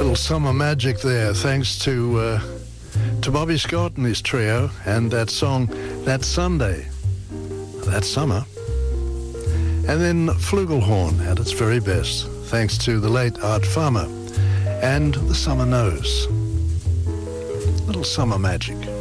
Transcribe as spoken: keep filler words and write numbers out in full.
Little summer magic there, thanks to uh, to Bobby Scott and his trio, and that song, That Sunday, That Summer. And then Flugelhorn at its very best, thanks to the late Art Farmer and The Summer Knows. Little summer magic.